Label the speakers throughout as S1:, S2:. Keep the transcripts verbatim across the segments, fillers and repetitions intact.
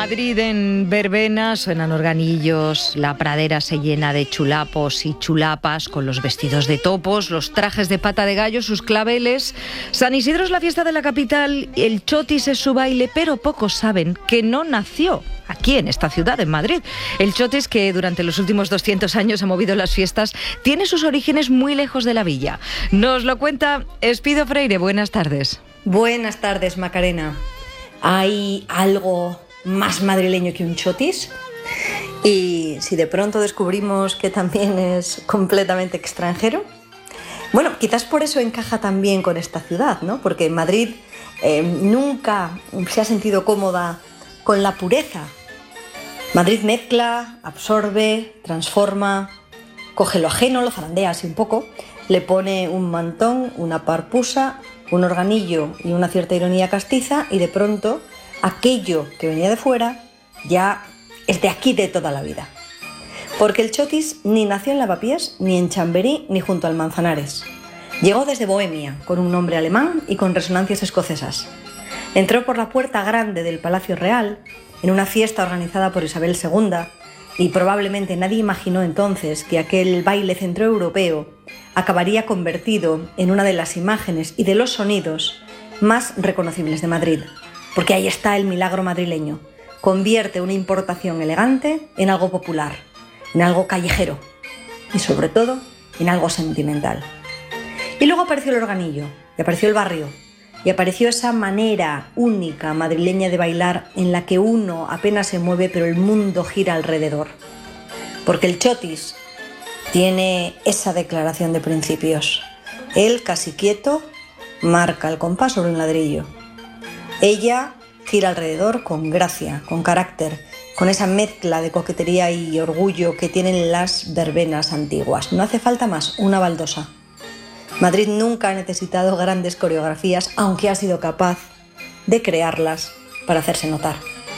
S1: Madrid en verbena, suenan organillos, la pradera se llena de chulapos y chulapas con los vestidos de topos, los trajes de pata de gallo, sus claveles. San Isidro es la fiesta de la capital, el chotis es su baile, pero pocos saben que no nació aquí en esta ciudad, en Madrid. El chotis, que durante los últimos doscientos años ha movido las fiestas, tiene sus orígenes muy lejos de la villa. Nos lo cuenta Espido Freire. Buenas tardes.
S2: Buenas tardes, Macarena. ¿Hay algo más madrileño que un chotis? Y si de pronto descubrimos que también es completamente extranjero, bueno, quizás por eso encaja también con esta ciudad, ¿no? Porque Madrid eh, nunca se ha sentido cómoda con la pureza. Madrid mezcla, absorbe, transforma, coge lo ajeno, lo zarandea así un poco, le pone un mantón, una parpusa, un organillo y una cierta ironía castiza, y de pronto aquello que venía de fuera ya es de aquí de toda la vida. Porque el chotis ni nació en Lavapiés, ni en Chamberí, ni junto al Manzanares. Llegó desde Bohemia, con un nombre alemán y con resonancias escocesas. Entró por la puerta grande del Palacio Real, en una fiesta organizada por Isabel segunda, y probablemente nadie imaginó entonces que aquel baile centroeuropeo acabaría convertido en una de las imágenes y de los sonidos más reconocibles de Madrid. Porque ahí está el milagro madrileño. Convierte una importación elegante en algo popular, en algo callejero y sobre todo en algo sentimental. Y luego apareció el organillo, y apareció el barrio, y apareció esa manera única madrileña de bailar en la que uno apenas se mueve pero el mundo gira alrededor. Porque el chotis tiene esa declaración de principios. Él, casi quieto, marca el compás sobre un ladrillo. Ella gira alrededor con gracia, con carácter, con esa mezcla de coquetería y orgullo que tienen las verbenas antiguas. No hace falta más, una baldosa. Madrid nunca ha necesitado grandes coreografías, aunque ha sido capaz de crearlas para hacerse notar.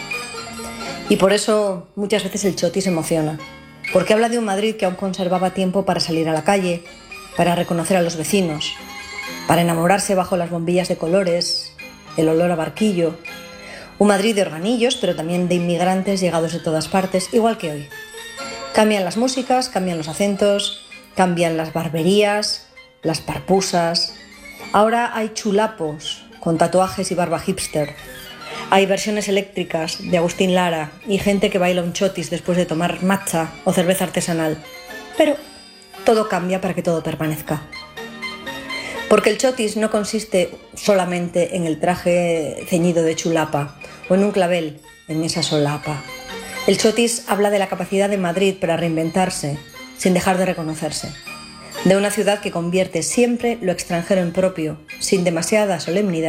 S2: Y por eso muchas veces el chotis emociona, porque habla de un Madrid que aún conservaba tiempo para salir a la calle, para reconocer a los vecinos, para enamorarse bajo las bombillas de colores, el olor a barquillo. Un Madrid de organillos, pero también de inmigrantes llegados de todas partes, igual que hoy. Cambian las músicas, cambian los acentos, cambian las barberías, las parpusas. Ahora hay chulapos con tatuajes y barba hipster. Hay versiones eléctricas de Agustín Lara y gente que baila un chotis después de tomar matcha o cerveza artesanal. Pero todo cambia para que todo permanezca. Porque el chotis no consiste solamente en el traje ceñido de chulapa o en un clavel en esa solapa. El chotis habla de la capacidad de Madrid para reinventarse sin dejar de reconocerse. De una ciudad que convierte siempre lo extranjero en propio, sin demasiada solemnidad.